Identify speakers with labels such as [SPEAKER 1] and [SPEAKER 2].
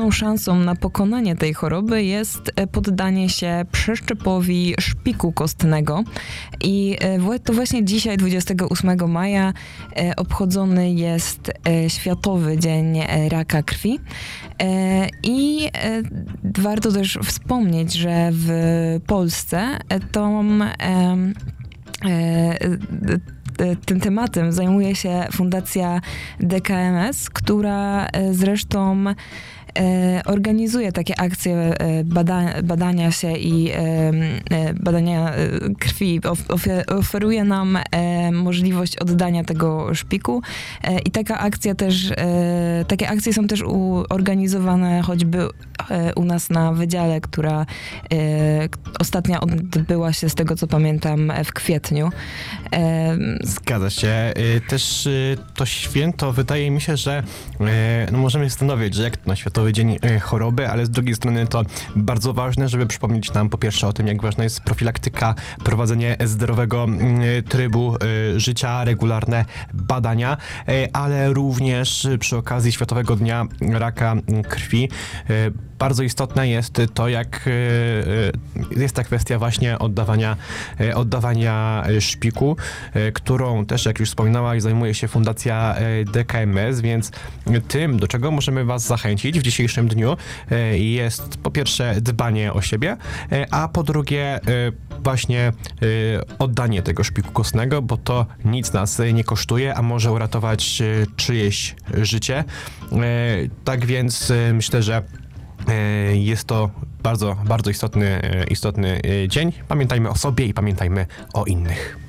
[SPEAKER 1] jedyną szansą na pokonanie tej choroby jest poddanie się przeszczepowi szpiku kostnego. I to właśnie dzisiaj, 28 maja, obchodzony jest Światowy Dzień Raka Krwi. I warto też wspomnieć, że w Polsce tym tematem zajmuje się Fundacja DKMS, która zresztą organizuje takie akcje badania się i badania krwi. Oferuje nam możliwość oddania tego szpiku i takie akcje są też organizowane choćby u nas na wydziale, która ostatnia odbyła się, z tego co pamiętam, w kwietniu.
[SPEAKER 2] Zgadza się. Też to święto, wydaje mi się, że możemy zastanowić, że jak to na Światowy Dzień Choroby, ale z drugiej strony to bardzo ważne, żeby przypomnieć nam po pierwsze o tym, jak ważna jest profilaktyka, prowadzenie zdrowego trybu życia, regularne badania, ale również przy okazji Światowego Dnia Raka Krwi bardzo istotne jest to, jak jest ta kwestia właśnie oddawania szpiku, którą też, jak już wspominałaś, zajmuje się Fundacja DKMS, więc tym, do czego możemy was zachęcić w dzisiejszym dniu, jest po pierwsze dbanie o siebie, a po drugie właśnie oddanie tego szpiku kostnego, bo to nic nas nie kosztuje, a może uratować czyjeś życie. Tak więc myślę, że jest to bardzo, bardzo istotny dzień. Pamiętajmy o sobie i pamiętajmy o innych.